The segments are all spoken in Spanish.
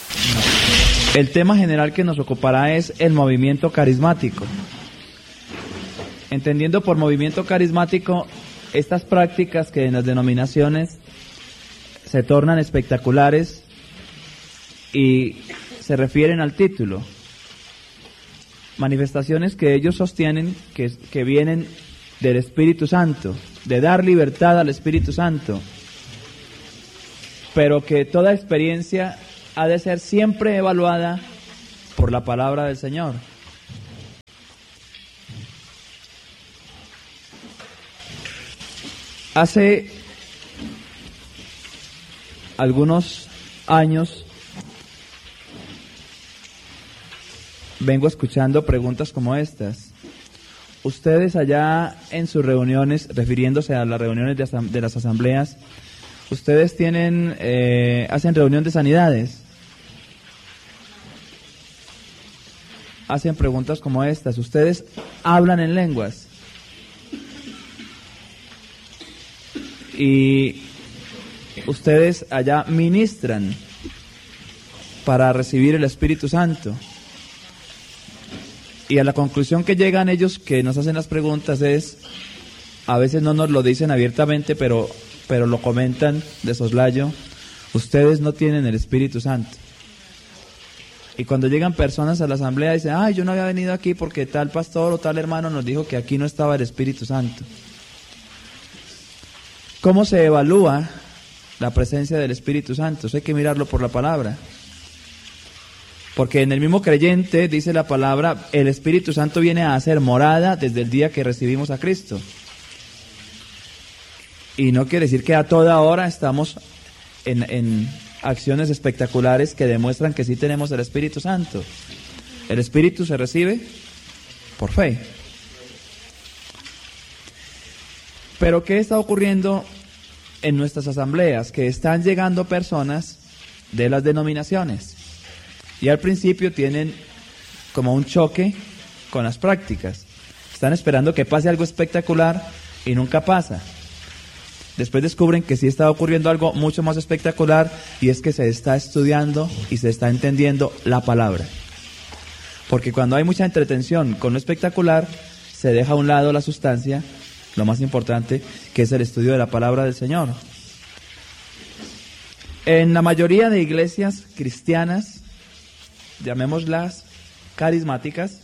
El tema general que nos ocupará es el movimiento carismático. Entendiendo por movimiento carismático estas prácticas que en las denominaciones se tornan espectaculares y se refieren al título. Manifestaciones que ellos sostienen que vienen del Espíritu Santo, de dar libertad al Espíritu Santo, pero que toda experiencia ha de ser siempre evaluada por la palabra del Señor. Hace algunos años vengo escuchando preguntas como estas. Ustedes allá en sus reuniones, refiriéndose a las reuniones de las asambleas, ustedes hacen reunión de sanidades. Hacen preguntas como estas. Ustedes hablan en lenguas. Y ustedes allá ministran para recibir el Espíritu Santo. Y a la conclusión que llegan ellos que nos hacen las preguntas es, a veces no nos lo dicen abiertamente, pero lo comentan de soslayo, ustedes no tienen el Espíritu Santo. Y cuando llegan personas a la asamblea dicen, yo no había venido aquí porque tal pastor o tal hermano nos dijo que aquí no estaba el Espíritu Santo. ¿Cómo se evalúa la presencia del Espíritu Santo? Eso hay que mirarlo por la palabra. Porque en el mismo creyente, dice la palabra, el Espíritu Santo viene a hacer morada desde el día que recibimos a Cristo. Y no quiere decir que a toda hora estamos en acciones espectaculares que demuestran que sí tenemos el Espíritu Santo. El Espíritu se recibe por fe. Pero ¿qué está ocurriendo en nuestras asambleas? Que están llegando personas de las denominaciones y al principio tienen como un choque con las prácticas. Están esperando que pase algo espectacular y nunca pasa. Después descubren que sí está ocurriendo algo mucho más espectacular, y es que se está estudiando y se está entendiendo la palabra. Porque cuando hay mucha entretención con lo espectacular, se deja a un lado la sustancia, lo más importante, que es el estudio de la palabra del Señor. En la mayoría de iglesias cristianas, llamémoslas carismáticas,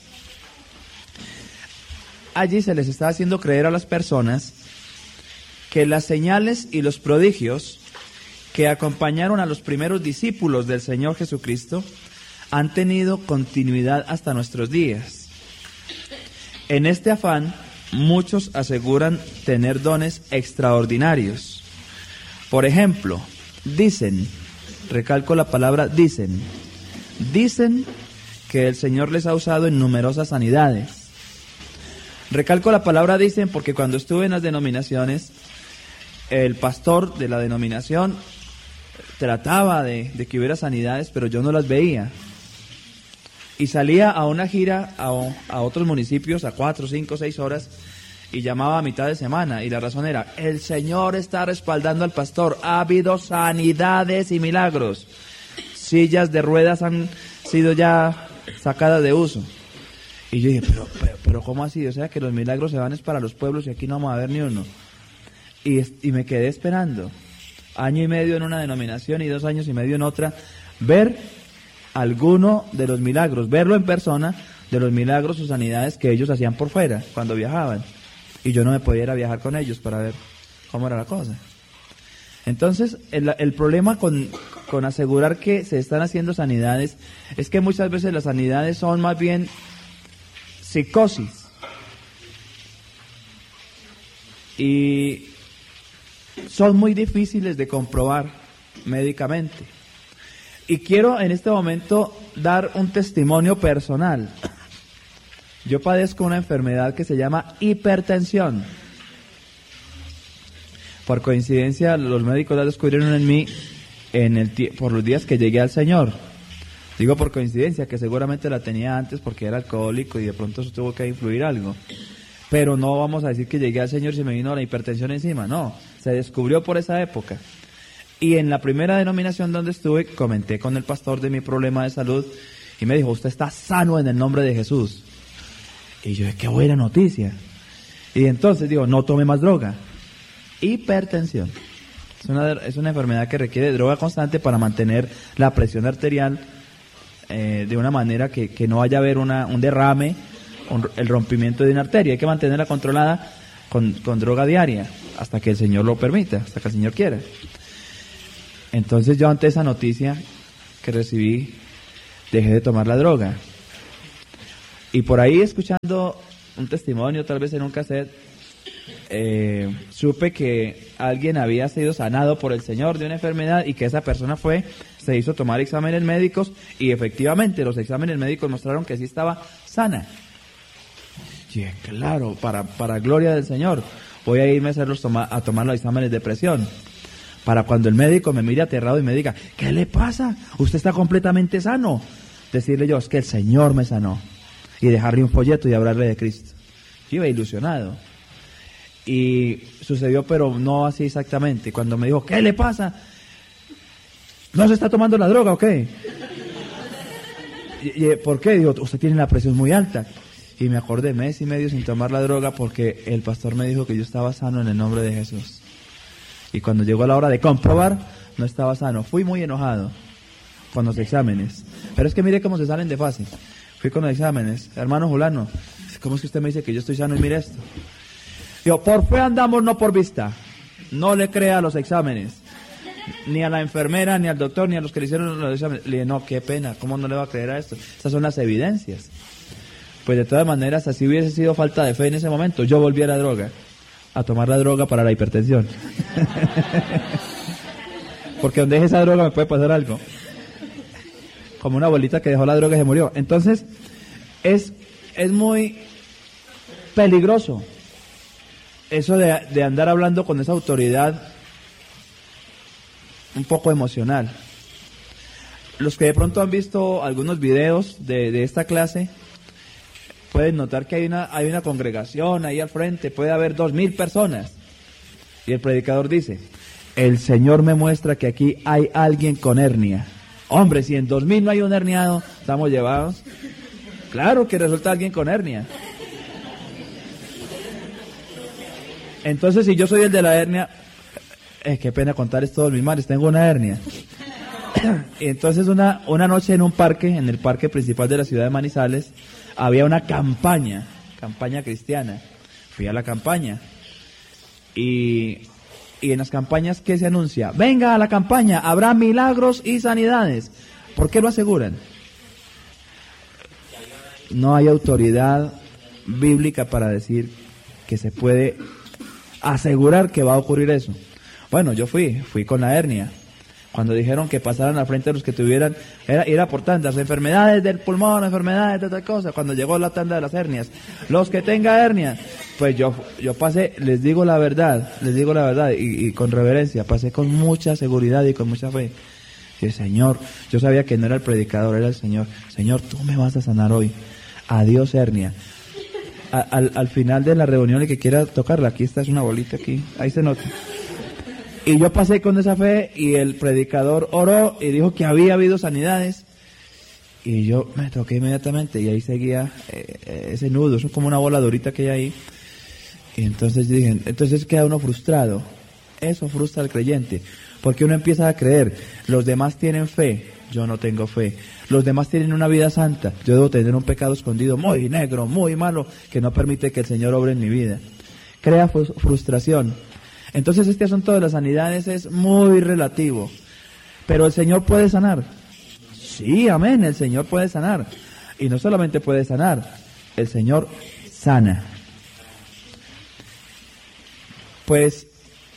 allí se les está haciendo creer a las personas que las señales y los prodigios que acompañaron a los primeros discípulos del Señor Jesucristo han tenido continuidad hasta nuestros días. En este afán, muchos aseguran tener dones extraordinarios. Por ejemplo, dicen, recalco la palabra dicen que el Señor les ha usado en numerosas sanidades. Recalco la palabra dicen porque cuando estuve en las denominaciones, el pastor de la denominación trataba de que hubiera sanidades, pero yo no las veía. Y salía a una gira a otros municipios a 4, 5, 6 horas y llamaba a mitad de semana. Y la razón era, el Señor está respaldando al pastor. Ha habido sanidades y milagros. Sillas de ruedas han sido ya sacadas de uso. Y yo dije, pero ¿cómo así? O sea, que los milagros se van es para los pueblos y aquí no vamos a ver ni uno. Y me quedé esperando 1 año y medio en una denominación y 2 años y medio en otra, ver alguno de los milagros, verlo en persona, de los milagros o sanidades que ellos hacían por fuera cuando viajaban. Y yo no me podía ir a viajar con ellos para ver cómo era la cosa. Entonces, el problema con asegurar que se están haciendo sanidades es que muchas veces las sanidades son más bien psicosis. Y son muy difíciles de comprobar médicamente. Y quiero en este momento dar un testimonio personal. Yo padezco una enfermedad que se llama hipertensión. Por coincidencia, los médicos la descubrieron en mí por los días que llegué al Señor. Digo por coincidencia, que seguramente la tenía antes porque era alcohólico y de pronto eso tuvo que influir algo. Pero no vamos a decir que llegué al Señor y se me vino la hipertensión encima, no. Se descubrió por esa época. Y en la primera denominación donde estuve, comenté con el pastor de mi problema de salud y me dijo, usted está sano en el nombre de Jesús. Y yo, qué buena noticia. Y entonces digo, no tome más droga. Hipertensión. Es una enfermedad que requiere droga constante para mantener la presión arterial de una manera que no vaya a haber un derrame, el rompimiento de una arteria. Hay que mantenerla controlada con droga diaria hasta que el Señor lo permita, hasta que el Señor quiera. Entonces yo ante esa noticia que recibí, dejé de tomar la droga. Y por ahí escuchando un testimonio, tal vez en un cassette, supe que alguien había sido sanado por el Señor de una enfermedad y que esa persona se hizo tomar exámenes médicos y efectivamente los exámenes médicos mostraron que sí estaba sana. Y claro, para gloria del Señor, voy a irme a tomar los exámenes de presión. Para cuando el médico me mire aterrado y me diga, ¿qué le pasa? Usted está completamente sano. Decirle yo, es que el Señor me sanó. Y dejarle un folleto y hablarle de Cristo. Yo iba ilusionado. Y sucedió, pero no así exactamente. Cuando me dijo, ¿qué le pasa? ¿No se está tomando la droga o qué? ¿Por qué? Digo, usted tiene la presión muy alta. Y me acordé, mes y medio sin tomar la droga porque el pastor me dijo que yo estaba sano en el nombre de Jesús. Y cuando llegó la hora de comprobar, no estaba sano. Fui muy enojado con los exámenes. Pero es que mire cómo se salen de fácil. Fui con los exámenes. Hermano Julano, ¿cómo es que usted me dice que yo estoy sano y mire esto? Yo, por fe andamos, no por vista. No le crea a los exámenes. Ni a la enfermera, ni al doctor, ni a los que le hicieron los exámenes. Le dije, no, qué pena, ¿cómo no le va a creer a esto? Esas son las evidencias. Pues de todas maneras, así hubiese sido falta de fe en ese momento, yo volví a la droga. A tomar la droga para la hipertensión. Porque donde deje esa droga me puede pasar algo. Como una abuelita que dejó la droga y se murió. Entonces, es muy peligroso eso de andar hablando con esa autoridad un poco emocional. Los que de pronto han visto algunos videos de esta clase, pueden notar que hay una congregación ahí al frente, puede haber 2,000 personas. Y el predicador dice, el Señor me muestra que aquí hay alguien con hernia. Hombre, si en 2,000 no hay un herniado, estamos llevados. Claro que resulta alguien con hernia. Entonces, si yo soy el de la hernia, qué pena contar esto de mis males, tengo una hernia. Y entonces una noche en un parque, en el parque principal de la ciudad de Manizales, había una campaña cristiana. Fui a la campaña y en las campañas, ¿qué se anuncia? Venga a la campaña, habrá milagros y sanidades. ¿Por qué lo aseguran? No hay autoridad bíblica para decir que se puede asegurar que va a ocurrir eso. Bueno, yo fui con la hernia. Cuando dijeron que pasaran al frente de los que tuvieran, era por tandas, enfermedades del pulmón, enfermedades de tal cosa. Cuando llegó la tanda de las hernias, los que tengan hernia, pues yo pasé, les digo la verdad, y con reverencia, pasé con mucha seguridad y con mucha fe. Y el Señor, yo sabía que no era el predicador, era el Señor. Señor, tú me vas a sanar hoy. Adiós hernia. Al final de la reunión, el que quiera tocarla, aquí está, es una bolita aquí, ahí se nota. Y yo pasé con esa fe y el predicador oró y dijo que había habido sanidades. Y yo me toqué inmediatamente y ahí seguía ese nudo, eso es como una bola durita que hay ahí. Y entonces dije, entonces queda uno frustrado. Eso frustra al creyente, porque uno empieza a creer, los demás tienen fe, yo no tengo fe. Los demás tienen una vida santa, yo debo tener un pecado escondido muy negro, muy malo, que no permite que el Señor obre en mi vida. Crea frustración. Entonces este asunto de las sanidades es muy relativo. Pero el Señor puede sanar. Sí, amén, el Señor puede sanar. Y no solamente puede sanar, el Señor sana. Pues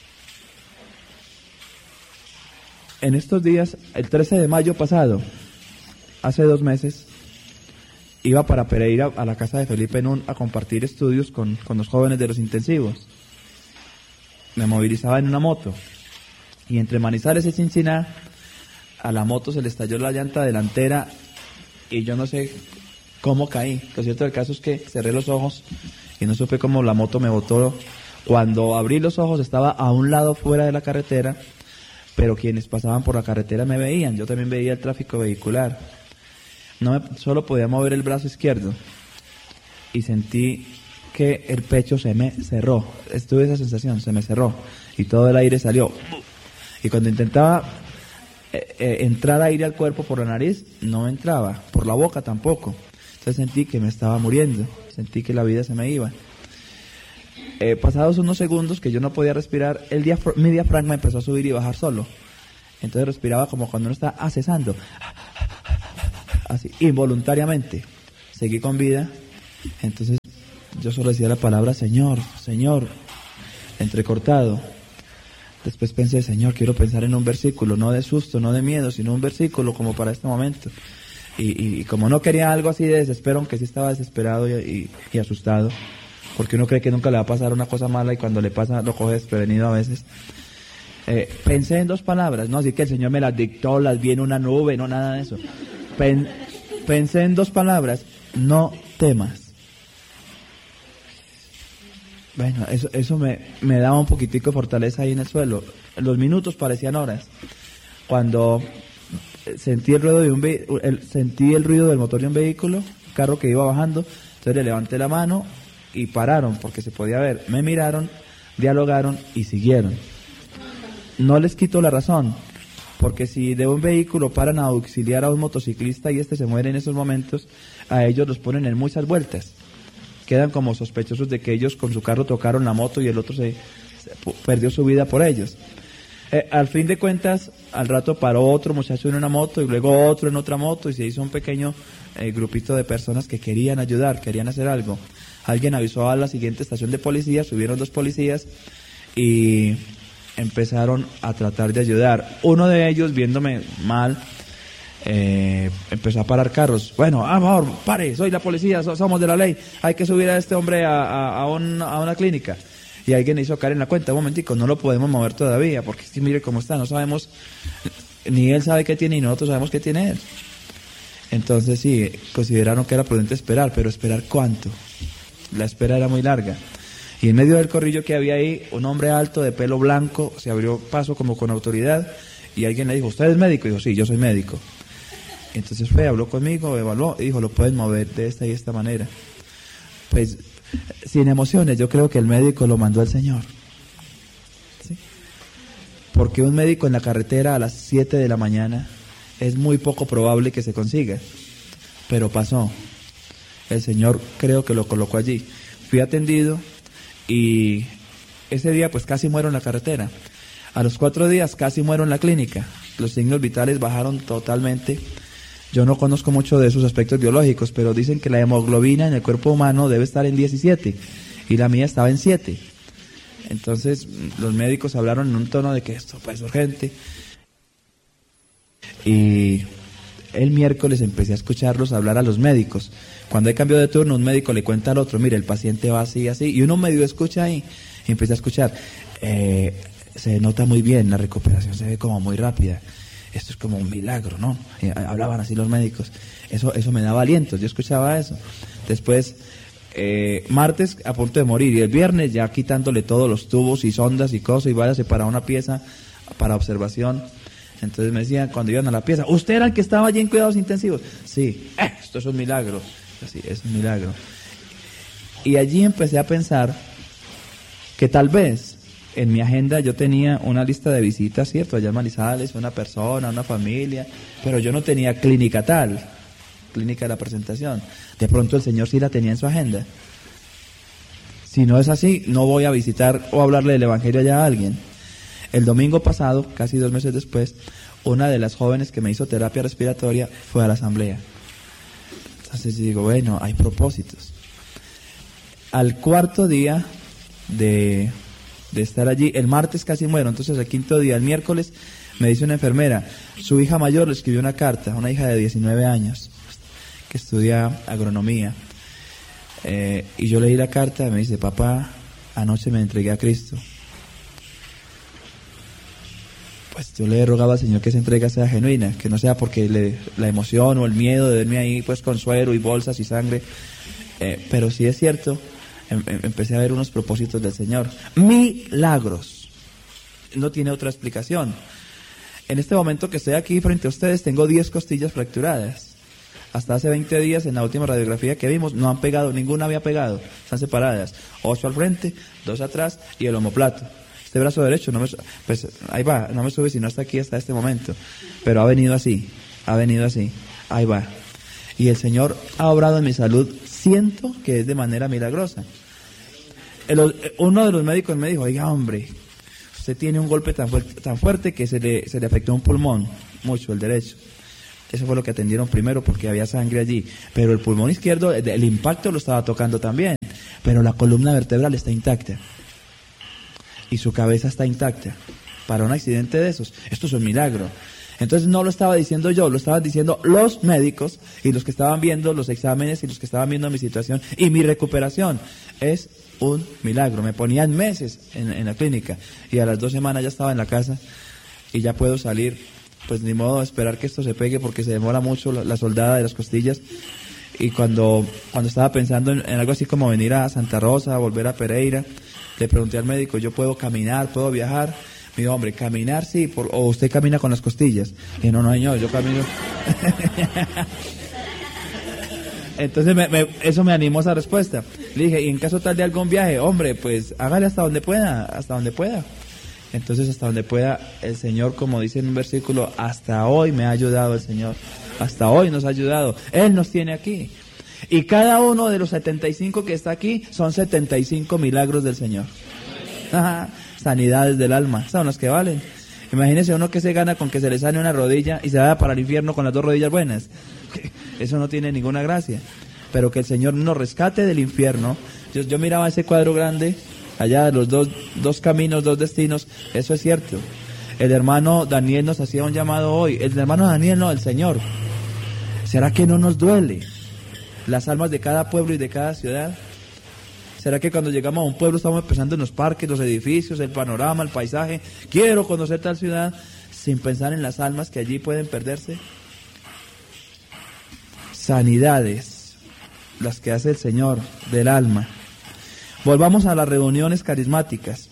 en estos días, el 13 de mayo pasado, hace 2 meses, iba para Pereira a la casa de Felipe Nun a compartir estudios con los jóvenes de los intensivos. Me movilizaba en una moto y entre Manizales y Cinciná a la moto se le estalló la llanta delantera y yo no sé cómo caí. Lo cierto del caso es que cerré los ojos y no supe cómo la moto me botó. Cuando abrí los ojos estaba a un lado fuera de la carretera pero quienes pasaban por la carretera me veían, yo también veía el tráfico vehicular. Solo podía mover el brazo izquierdo y sentí que el pecho se me cerró. Tuve esa sensación, se me cerró y todo el aire salió. Y cuando intentaba entrar aire al cuerpo por la nariz, no entraba, por la boca tampoco. Entonces sentí que me estaba muriendo, sentí que la vida se me iba. Pasados unos segundos que yo no podía respirar, mi diafragma empezó a subir y bajar solo. Entonces respiraba como cuando uno está accesando, así, involuntariamente. Seguí con vida. Entonces yo solo decía la palabra Señor, Señor, entrecortado. Después pensé, Señor, quiero pensar en un versículo, no de susto, no de miedo, sino un versículo como para este momento. Y como no quería algo así de desespero, aunque sí estaba desesperado y asustado, porque uno cree que nunca le va a pasar una cosa mala y cuando le pasa lo coge desprevenido a veces. Pensé en dos palabras, no así que el Señor me las dictó, las vi en una nube, no nada de eso. Pensé en dos palabras, no temas. Bueno, eso me daba un poquitico de fortaleza ahí en el suelo. Los minutos parecían horas. Cuando sentí el ruido del motor de un vehículo, un carro que iba bajando, entonces le levanté la mano y pararon porque se podía ver. Me miraron, dialogaron y siguieron. No les quito la razón, porque si de un vehículo paran a auxiliar a un motociclista y este se muere en esos momentos, a ellos los ponen en muchas vueltas. Quedan como sospechosos de que ellos con su carro tocaron la moto y el otro se perdió su vida por ellos. Al fin de cuentas, al rato paró otro muchacho en una moto y luego otro en otra moto y se hizo un pequeño grupito de personas que querían ayudar, querían hacer algo. Alguien avisó a la siguiente estación de policía, subieron 2 policías y empezaron a tratar de ayudar. Uno de ellos, viéndome mal, empezó a parar carros. Bueno, amor, pare, soy la policía, somos de la ley, hay que subir a este hombre a una clínica. Y alguien hizo caer en la cuenta, un momentico, no lo podemos mover todavía, porque sí, mire cómo está, no sabemos, ni él sabe qué tiene y nosotros sabemos qué tiene él. Entonces sí, consideraron que era prudente esperar, pero ¿esperar cuánto? La espera era muy larga. Y en medio del corrillo que había ahí, un hombre alto de pelo blanco se abrió paso como con autoridad y alguien le dijo, ¿usted es médico? Y dijo, sí, yo soy médico. Entonces fue, habló conmigo, evaluó y dijo, lo pueden mover de esta y esta manera. Pues, sin emociones, yo creo que el médico lo mandó el Señor. ¿Sí? Porque un médico en la carretera a las 7 de la mañana es muy poco probable que se consiga. Pero pasó. El Señor creo que lo colocó allí. Fui atendido y ese día pues casi muero en la carretera. A los 4 días casi muero en la clínica. Los signos vitales bajaron totalmente. Yo no conozco mucho de sus aspectos biológicos, pero dicen que la hemoglobina en el cuerpo humano debe estar en 17 y la mía estaba en 7. Entonces los médicos hablaron en un tono de que esto pues, es urgente. Y el miércoles empecé a escucharlos hablar a los médicos. Cuando hay cambio de turno, un médico le cuenta al otro, mire, el paciente va así, así, y uno medio escucha ahí, y empecé a escuchar. Se nota muy bien, la recuperación se ve como muy rápida. Esto es como un milagro, ¿no? Hablaban así los médicos. Eso me daba aliento, yo escuchaba eso. Después, martes a punto de morir, y el viernes ya quitándole todos los tubos y sondas y cosas, y váyase para una pieza para observación. Entonces me decían, cuando iban a la pieza, ¿usted era el que estaba allí en cuidados intensivos? Sí, esto es un milagro. Sí, es un milagro. Y allí empecé a pensar que tal vez en mi agenda yo tenía una lista de visitas, ¿cierto? Allá en Manizales, una persona, una familia, pero yo no tenía clínica tal, clínica de la presentación. De pronto el Señor sí la tenía en su agenda. Si no es así, no voy a visitar o hablarle del Evangelio allá a alguien. El domingo pasado, casi 2 meses después, una de las jóvenes que me hizo terapia respiratoria fue a la asamblea. Entonces digo, bueno, hay propósitos. Al 4º día de estar allí, el martes casi muero, entonces el 5º día, el miércoles, me dice una enfermera, su hija mayor le escribió una carta, una hija de 19 años, que estudia agronomía. Y yo leí la carta y me dice, papá, anoche me entregué a Cristo. Pues yo le he rogado al Señor que esa entrega sea genuina, que no sea porque la emoción o el miedo de verme ahí pues con suero y bolsas y sangre, pero sí es cierto, empecé a ver unos propósitos del Señor, milagros, no tiene otra explicación. En este momento que estoy aquí frente a ustedes tengo 10 costillas fracturadas. Hasta hace 20 días en la última radiografía que vimos no han pegado, ninguna había pegado, están separadas. 8 al frente, 2 atrás y el omoplato. Este brazo derecho, pues ahí va, no me sube sino hasta aquí, hasta este momento. Pero ha venido así, ahí va. Y el Señor ha obrado en mi salud, siento que es de manera milagrosa. Uno de los médicos me dijo, oiga hombre, usted tiene un golpe tan fuerte que se le afectó un pulmón, mucho, el derecho. Eso fue lo que atendieron primero porque había sangre allí. Pero el pulmón izquierdo, el impacto lo estaba tocando también. Pero la columna vertebral está intacta. Y su cabeza está intacta. Para un accidente de esos, esto es un milagro. Entonces no lo estaba diciendo yo, lo estaban diciendo los médicos y los que estaban viendo los exámenes y los que estaban viendo mi situación y mi recuperación. Es un milagro. Me ponían meses en la clínica y a las 2 semanas ya estaba en la casa y ya puedo salir. Pues ni modo de esperar que esto se pegue porque se demora mucho la soldada de las costillas. Y cuando estaba pensando en algo así como venir a Santa Rosa, volver a Pereira, le pregunté al médico, ¿yo puedo caminar, puedo viajar? Me dijo, hombre, caminar sí, o usted camina con las costillas. Y no, señor, yo camino. Entonces eso me animó esa respuesta. Le dije, y en caso tal de algún viaje, hombre, pues hágale hasta donde pueda. Entonces hasta donde pueda, el Señor, como dice en un versículo, hasta hoy me ha ayudado el Señor. Hasta hoy nos ha ayudado. Él nos tiene aquí. Y cada uno de los 75 que está aquí son 75 milagros del Señor. Ajá. Sanidades del alma, son las que valen. Imagínese uno que se gana con que se le sane una rodilla y se vaya para el infierno con las 2 rodillas buenas. Eso no tiene ninguna gracia. Pero que el Señor nos rescate del infierno. Yo miraba ese cuadro grande, allá los dos caminos, 2 destinos, eso es cierto. El hermano Daniel nos hacía un llamado hoy. El hermano Daniel no, el Señor. ¿Será que no nos duele las almas de cada pueblo y de cada ciudad? ¿Será que cuando llegamos a un pueblo estamos pensando en los parques, los edificios, el panorama, el paisaje? Quiero conocer tal ciudad, sin pensar en las almas que allí pueden perderse. Sanidades, las que hace el Señor del alma. Volvamos a las reuniones carismáticas.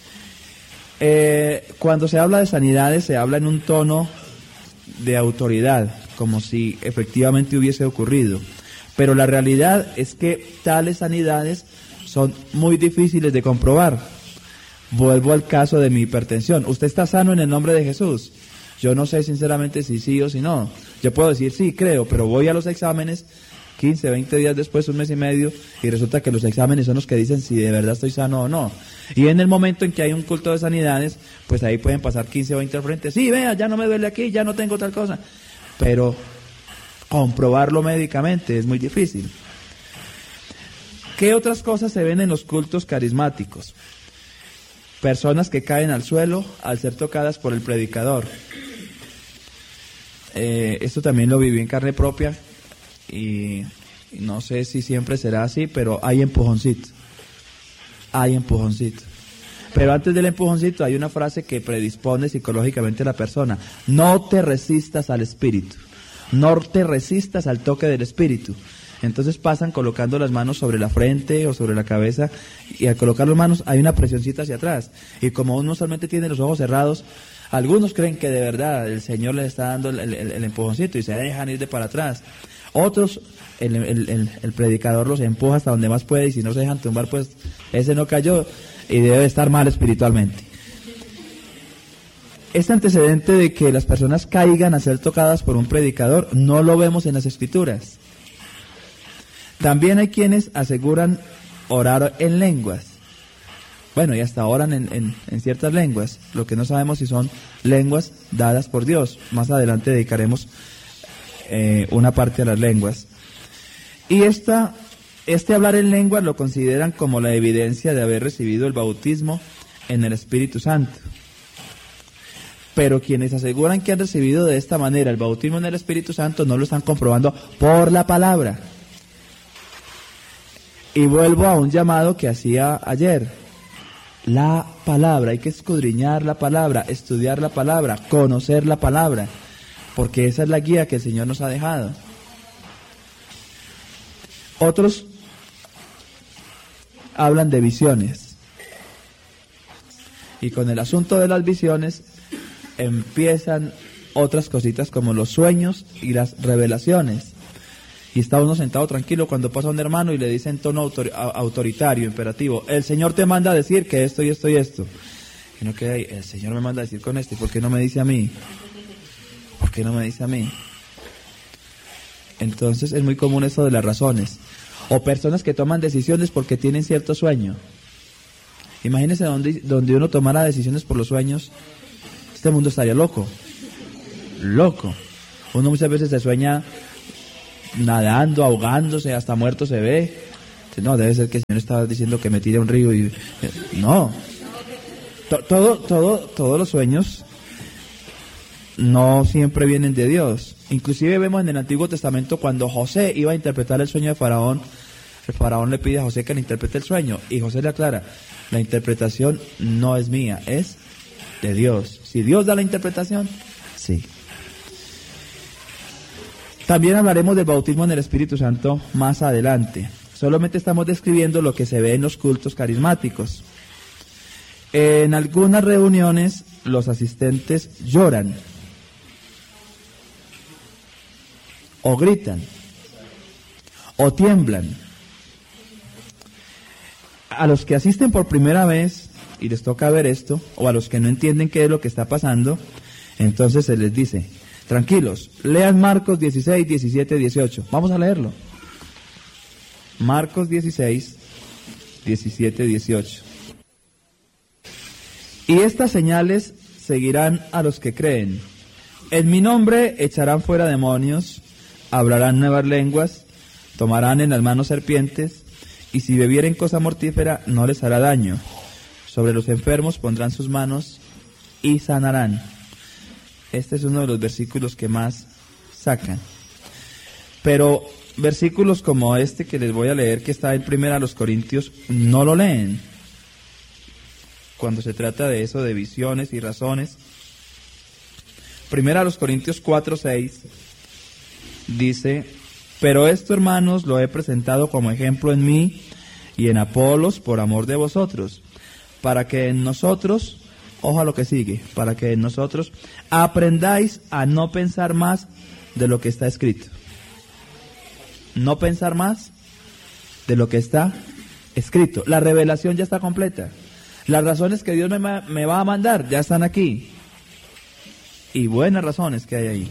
Cuando se habla de sanidades, se habla en un tono de autoridad, como si efectivamente hubiese ocurrido. Pero la realidad es que tales sanidades son muy difíciles de comprobar. Vuelvo al caso de mi hipertensión. ¿Usted está sano en el nombre de Jesús? Yo no sé sinceramente si sí o si no. Yo puedo decir sí, creo, pero voy a los exámenes 15, 20 días después, 1 mes y medio, y resulta que los exámenes son los que dicen si de verdad estoy sano o no. Y en el momento en que hay un culto de sanidades, pues ahí pueden pasar 15 o 20 al frente. Sí, vea, ya no me duele aquí, ya no tengo tal cosa. Pero comprobarlo médicamente es muy difícil. ¿Qué otras cosas se ven en los cultos carismáticos? Personas que caen al suelo al ser tocadas por el predicador. Esto también lo viví en carne propia y no sé si siempre será así, pero hay empujoncito. Pero antes del empujoncito hay una frase que predispone psicológicamente a la persona. No te resistas al espíritu. No te resistas al toque del espíritu. Entonces pasan colocando las manos sobre la frente o sobre la cabeza y al colocar las manos hay una presioncita hacia atrás. Y como uno solamente tiene los ojos cerrados, algunos creen que de verdad el Señor les está dando el empujoncito y se dejan ir de para atrás. Otros, el predicador los empuja hasta donde más puede y si no se dejan tumbar, pues ese no cayó y debe estar mal espiritualmente. Este antecedente de que las personas caigan a ser tocadas por un predicador no lo vemos en las Escrituras. También hay quienes aseguran orar en lenguas. Bueno, y hasta oran en ciertas lenguas. Lo que no sabemos si son lenguas dadas por Dios. Más adelante dedicaremos una parte a las lenguas. Y este hablar en lenguas lo consideran como la evidencia de haber recibido el bautismo en el Espíritu Santo. Pero quienes aseguran que han recibido de esta manera el bautismo en el Espíritu Santo no lo están comprobando por la palabra. Y vuelvo a un llamado que hacía ayer. La palabra, hay que escudriñar la palabra, estudiar la palabra, conocer la palabra, porque esa es la guía que el Señor nos ha dejado. Otros hablan de visiones. Y con el asunto de las visiones empiezan otras cositas como los sueños y las revelaciones. Y está uno sentado tranquilo cuando pasa un hermano y le dice en tono autoritario, imperativo, el Señor te manda a decir que esto y esto y esto. Y no queda ahí, el Señor me manda a decir con esto, ¿y por qué no me dice a mí? ¿Por qué no me dice a mí? Entonces es muy común eso de las razones. O personas que toman decisiones porque tienen cierto sueño. Imagínense donde uno tomara decisiones por los sueños, este mundo estaría loco. Loco. Uno muchas veces se sueña nadando, ahogándose, hasta muerto se ve. No, debe ser que el Señor estaba diciendo que me tire a un río y... No. Todos los sueños no siempre vienen de Dios. Inclusive vemos en el Antiguo Testamento cuando José iba a interpretar el sueño de Faraón, el Faraón le pide a José que le interprete el sueño y José le aclara, la interpretación no es mía, es de Dios. Si Dios da la interpretación, sí. También hablaremos del bautismo en el Espíritu Santo más adelante. Solamente estamos describiendo lo que se ve en los cultos carismáticos. En algunas reuniones los asistentes lloran o gritan o tiemblan. A los que asisten por primera vez y les toca ver esto, o a los que no entienden qué es lo que está pasando, entonces se les dice, tranquilos, lean Marcos 16, 17, 18. Vamos a leerlo. Marcos 16, 17, 18. Y estas señales seguirán a los que creen. En mi nombre echarán fuera demonios, hablarán nuevas lenguas, tomarán en las manos serpientes, y si bebieren cosa mortífera no les hará daño. Sobre los enfermos pondrán sus manos y sanarán. Este es uno de los versículos que más sacan. Pero versículos como este que les voy a leer, que está en 1 Corintios, no lo leen. Cuando se trata de eso, de visiones y razones. 1 Corintios 4, 6 dice, pero esto, hermanos, lo he presentado como ejemplo en mí y en Apolos por amor de vosotros, para que en nosotros, ojo a lo que sigue, para que en nosotros aprendáis a no pensar más de lo que está escrito. No pensar más de lo que está escrito. La revelación ya está completa. Las razones que Dios me va a mandar ya están aquí. Y buenas razones que hay ahí.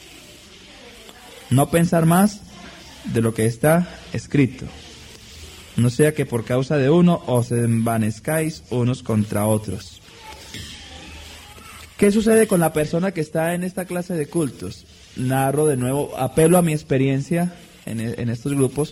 No pensar más de lo que está escrito. No sea que por causa de uno os envanezcáis unos contra otros. ¿Qué sucede con la persona que está en esta clase de cultos? Narro de nuevo, apelo a mi experiencia en estos grupos.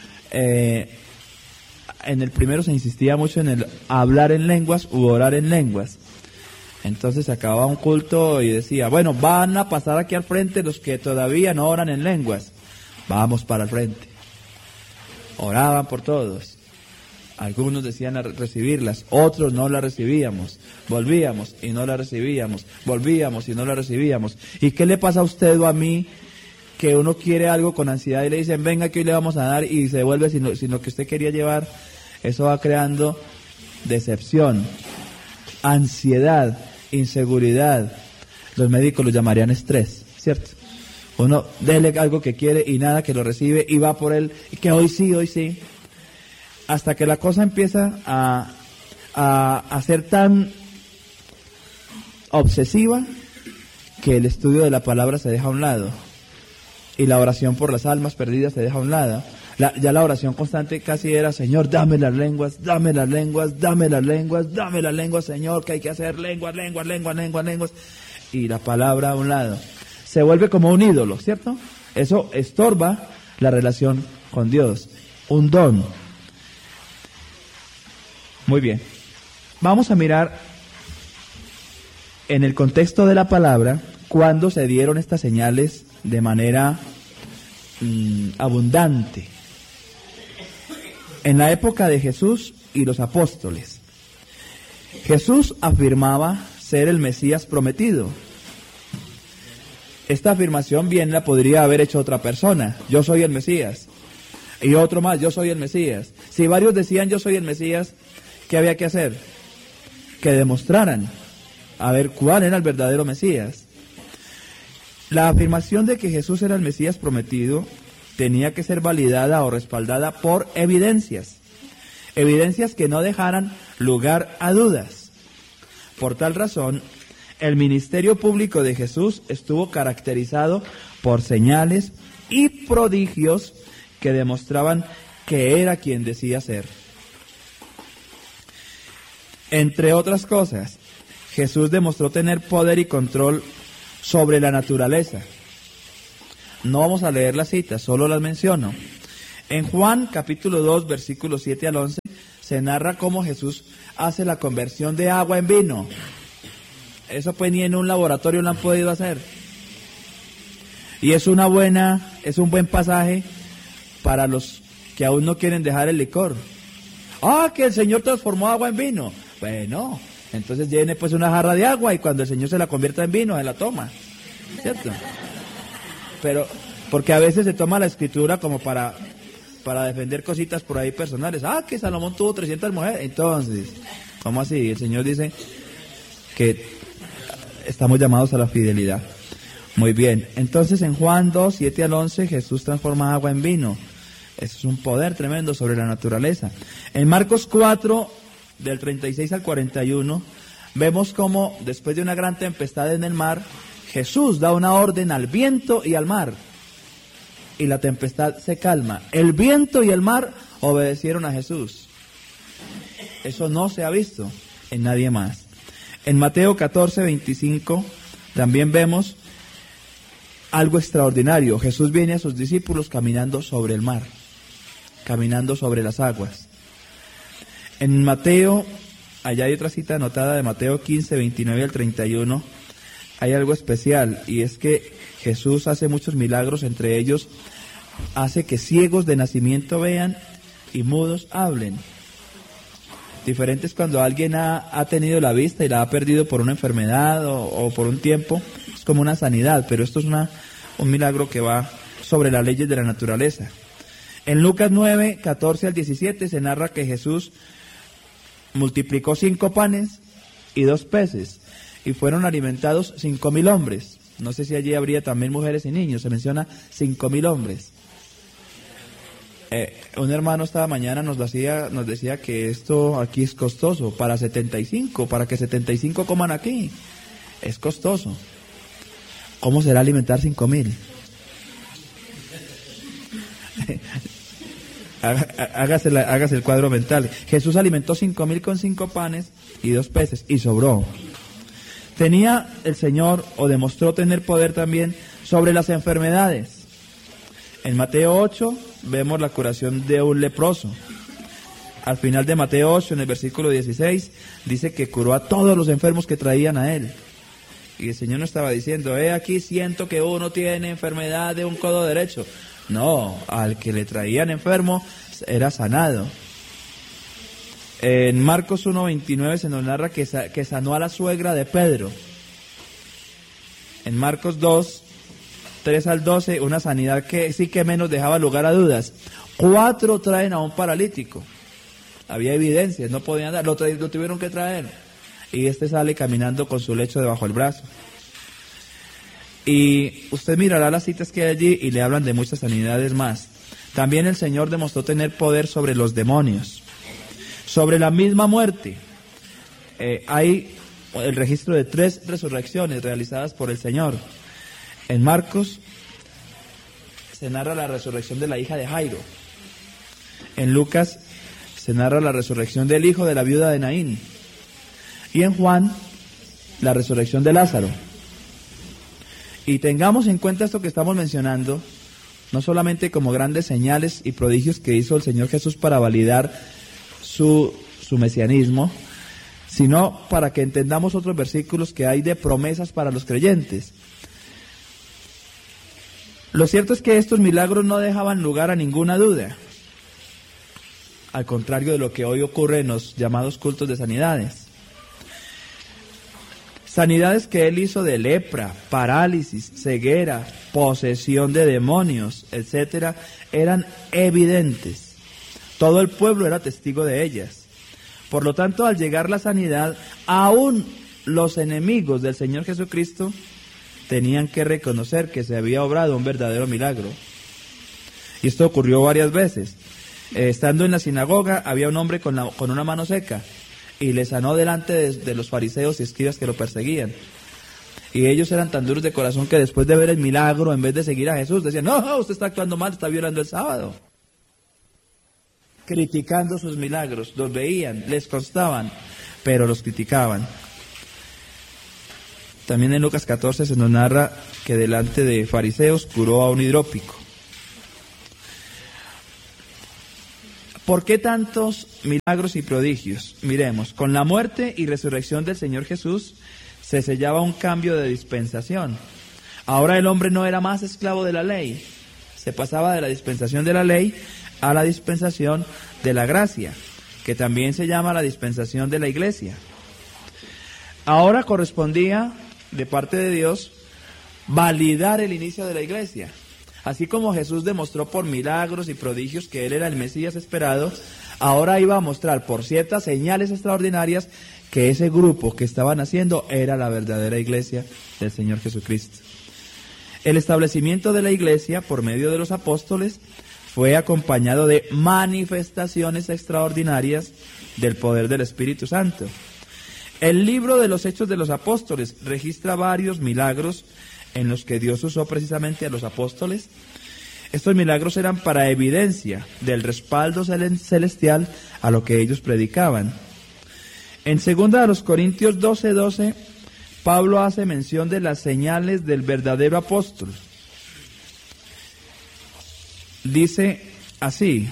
En el primero se insistía mucho en el hablar en lenguas u orar en lenguas. Entonces se acababa un culto y decía, bueno, van a pasar aquí al frente los que todavía no oran en lenguas. Vamos para el frente. Oraban por todos. Algunos decían a recibirlas, otros no las recibíamos. Volvíamos y no las recibíamos. Volvíamos y no las recibíamos. ¿Y qué le pasa a usted o a mí que uno quiere algo con ansiedad y le dicen, venga que hoy le vamos a dar y se devuelve sino que usted quería llevar? Eso va creando decepción, ansiedad, inseguridad. Los médicos lo llamarían estrés, ¿cierto? Uno déle algo que quiere y nada que lo recibe y va por él, y que hoy sí. Hasta que la cosa empieza a ser tan obsesiva que el estudio de la palabra se deja a un lado. Y la oración por las almas perdidas se deja a un lado. Ya la oración constante casi era, Señor, dame las lenguas, dame las lenguas, dame las lenguas, dame las lenguas, Señor, que hay que hacer lenguas. Y la palabra a un lado. Se vuelve como un ídolo, ¿cierto? Eso estorba la relación con Dios. Un don. Muy bien. Vamos a mirar en el contexto de la palabra cuándo se dieron estas señales de manera abundante. En la época de Jesús y los apóstoles. Jesús afirmaba ser el Mesías prometido. Esta afirmación bien la podría haber hecho otra persona. Yo soy el Mesías. Y otro más, yo soy el Mesías. Si varios decían yo soy el Mesías, ¿qué había que hacer? Que demostraran a ver cuál era el verdadero Mesías. La afirmación de que Jesús era el Mesías prometido tenía que ser validada o respaldada por evidencias que no dejaran lugar a dudas. Por tal razón, el ministerio público de Jesús estuvo caracterizado por señales y prodigios que demostraban que era quien decía ser. Entre otras cosas, Jesús demostró tener poder y control sobre la naturaleza. No vamos a leer las citas, solo las menciono. En Juan capítulo 2, versículos 7 al 11, se narra cómo Jesús hace la conversión de agua en vino. Eso pues ni en un laboratorio lo han podido hacer. Y es un buen pasaje para los que aún no quieren dejar el licor. Que el Señor transformó agua en vino. Bueno, entonces llene pues una jarra de agua y cuando el Señor se la convierta en vino, se la toma. ¿Cierto? Pero, porque a veces se toma la escritura como para defender cositas por ahí personales. Que Salomón tuvo 300 mujeres. Entonces, ¿cómo así? El Señor dice que estamos llamados a la fidelidad. Muy bien. Entonces, en Juan 2, 7 al 11, Jesús transforma agua en vino. Eso es un poder tremendo sobre la naturaleza. En Marcos 4, del 36 al 41, vemos cómo después de una gran tempestad en el mar, Jesús da una orden al viento y al mar. Y la tempestad se calma. El viento y el mar obedecieron a Jesús. Eso no se ha visto en nadie más. En Mateo 14, 25, también vemos algo extraordinario. Jesús viene a sus discípulos caminando sobre el mar, caminando sobre las aguas. En Mateo, allá hay otra cita anotada de Mateo 15, 29 al 31, hay algo especial, y es que Jesús hace muchos milagros, entre ellos hace que ciegos de nacimiento vean y mudos hablen. Diferente es cuando alguien ha tenido la vista y la ha perdido por una enfermedad o por un tiempo, es como una sanidad, pero esto es un milagro que va sobre las leyes de la naturaleza. En Lucas 9, 14 al 17 se narra que Jesús multiplicó 5 panes y 2 peces y fueron alimentados 5,000 hombres. No sé si allí habría también mujeres y niños, se menciona 5,000 hombres. Un hermano esta mañana nos decía que esto aquí es costoso, para que 75 coman aquí, es costoso. ¿Cómo será alimentar 5,000? Hágase el cuadro mental. Jesús alimentó 5,000 con 5 panes y 2 peces y sobró. Tenía el Señor, o demostró tener poder también sobre las enfermedades. En Mateo 8 vemos la curación de un leproso. Al final de Mateo 8, en el versículo 16, dice que curó a todos los enfermos que traían a él. Y el Señor no estaba diciendo, aquí siento que uno tiene enfermedad de un codo derecho. No, al que le traían enfermo era sanado. En Marcos 1:29 se nos narra que sanó a la suegra de Pedro. En Marcos 2, 3 al 12, una sanidad que sí que menos dejaba lugar a dudas. 4 traen a un paralítico. Había evidencias, no podían andar, lo tuvieron que traer. Y sale caminando con su lecho debajo del brazo. Y usted mirará las citas que hay allí y le hablan de muchas sanidades más. También el Señor demostró tener poder sobre los demonios, sobre la misma muerte. Hay el registro de 3 resurrecciones realizadas por el Señor. En Marcos se narra la resurrección de la hija de Jairo. En Lucas se narra la resurrección del hijo de la viuda de Naín. Y en Juan, la resurrección de Lázaro. Y tengamos en cuenta esto que estamos mencionando, no solamente como grandes señales y prodigios que hizo el Señor Jesús para validar su mesianismo, sino para que entendamos otros versículos que hay de promesas para los creyentes. Lo cierto es que estos milagros no dejaban lugar a ninguna duda, al contrario de lo que hoy ocurre en los llamados cultos de sanidades. Sanidades que él hizo de lepra, parálisis, ceguera, posesión de demonios, etcétera, eran evidentes. Todo el pueblo era testigo de ellas. Por lo tanto, al llegar la sanidad, aún los enemigos del Señor Jesucristo tenían que reconocer que se había obrado un verdadero milagro. Y esto ocurrió varias veces. Estando en la sinagoga, había un hombre con una mano seca, y le sanó delante de los fariseos y escribas que lo perseguían. Y ellos eran tan duros de corazón que después de ver el milagro, en vez de seguir a Jesús, decían: no, usted está actuando mal, está violando el sábado. Criticando sus milagros, los veían, les constaban, pero los criticaban. También en Lucas 14 se nos narra que delante de fariseos curó a un hidrópico. ¿Por qué tantos milagros y prodigios? Miremos, con la muerte y resurrección del Señor Jesús se sellaba un cambio de dispensación. Ahora el hombre no era más esclavo de la ley, se pasaba de la dispensación de la ley a la dispensación de la gracia, que también se llama la dispensación de la iglesia. Ahora correspondía, de parte de Dios, validar el inicio de la iglesia. Así como Jesús demostró por milagros y prodigios que Él era el Mesías esperado, ahora iba a mostrar por ciertas señales extraordinarias que ese grupo que estaban haciendo era la verdadera iglesia del Señor Jesucristo. El establecimiento de la iglesia por medio de los apóstoles fue acompañado de manifestaciones extraordinarias del poder del Espíritu Santo. El libro de los Hechos de los Apóstoles registra varios milagros en los que Dios usó precisamente a los apóstoles. Estos milagros eran para evidencia del respaldo celestial a lo que ellos predicaban. En 2 Corintios 12:12, Pablo hace mención de las señales del verdadero apóstol. Dice así: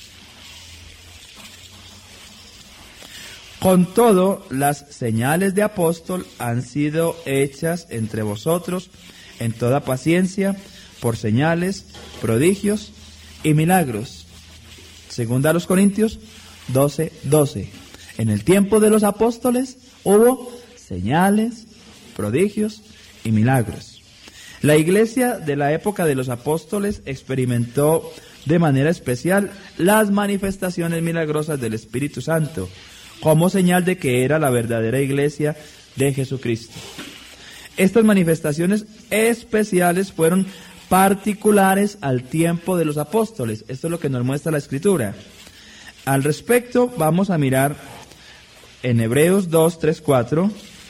con todo, las señales de apóstol han sido hechas entre vosotros en toda paciencia, por señales, prodigios y milagros. 2 Corintios 12:12. En el tiempo de los apóstoles hubo señales, prodigios y milagros. La iglesia de la época de los apóstoles experimentó de manera especial las manifestaciones milagrosas del Espíritu Santo, como señal de que era la verdadera iglesia de Jesucristo. Estas manifestaciones especiales fueron particulares al tiempo de los apóstoles. Esto es lo que nos muestra la Escritura. Al respecto, vamos a mirar en Hebreos 2, 3, 4,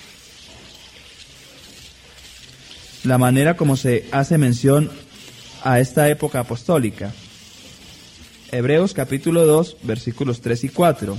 la manera como se hace mención a esta época apostólica. Hebreos capítulo 2, versículos 3 y 4.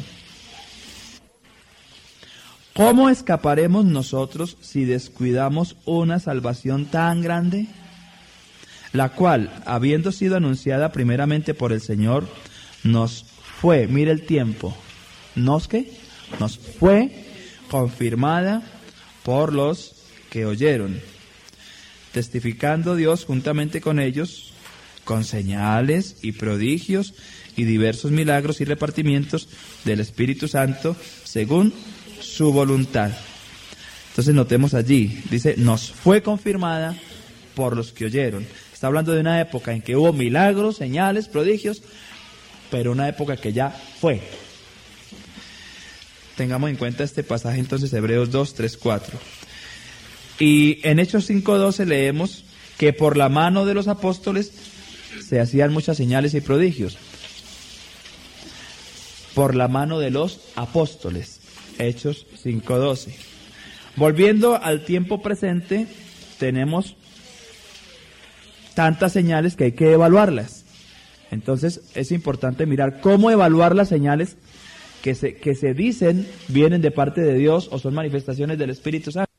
¿Cómo escaparemos nosotros si descuidamos una salvación tan grande? La cual, habiendo sido anunciada primeramente por el Señor, nos fue, mire el tiempo, ¿nos qué? Nos fue confirmada por los que oyeron, testificando Dios juntamente con ellos, con señales y prodigios y diversos milagros y repartimientos del Espíritu Santo, según su voluntad. Entonces notemos allí, dice, nos fue confirmada por los que oyeron. Está hablando de una época en que hubo milagros, señales, prodigios, pero una época que ya fue. Tengamos en cuenta este pasaje entonces, Hebreos 2, 3, 4. Y en Hechos 5:12 leemos que por la mano de los apóstoles se hacían muchas señales y prodigios. Por la mano de los apóstoles. Hechos 5:12. Volviendo al tiempo presente, tenemos tantas señales que hay que evaluarlas. Entonces es importante mirar cómo evaluar las señales que se dicen vienen de parte de Dios o son manifestaciones del Espíritu Santo.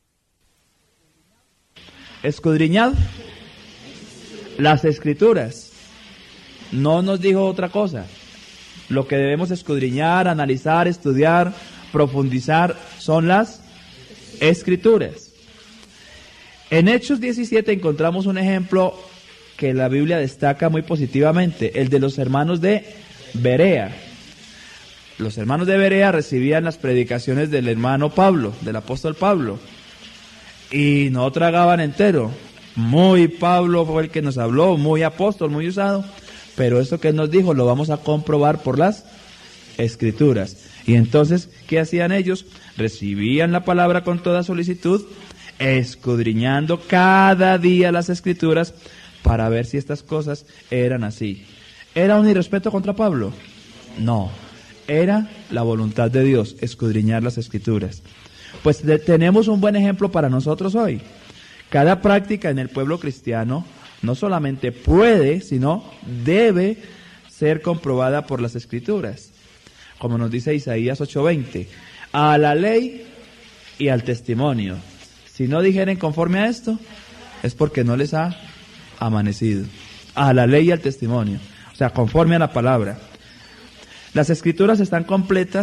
Escudriñad las Escrituras. No nos dijo otra cosa. Lo que debemos escudriñar, analizar, estudiar, profundizar son las Escrituras. En Hechos 17 encontramos un ejemplo que la Biblia destaca muy positivamente, el de los hermanos de Berea. Los hermanos de Berea recibían las predicaciones del hermano Pablo, del apóstol Pablo, y no tragaban entero. Muy Pablo fue el que nos habló, muy apóstol, muy usado, pero esto que él nos dijo lo vamos a comprobar por las Escrituras. Y entonces, ¿qué hacían ellos? recibían la palabra con toda solicitud, escudriñando cada día las Escrituras para ver si estas cosas eran así. ¿Era un irrespeto contra Pablo? No, era la voluntad de Dios, escudriñar las Escrituras. Pues tenemos un buen ejemplo para nosotros hoy. Cada práctica en el pueblo cristiano no solamente puede, sino debe ser comprobada por las Escrituras. Como nos dice Isaías 8:20, a la ley y al testimonio. Si no dijeren conforme a esto, es porque no les ha amanecido. A la ley y al testimonio. O sea, conforme a la palabra. Las Escrituras están completas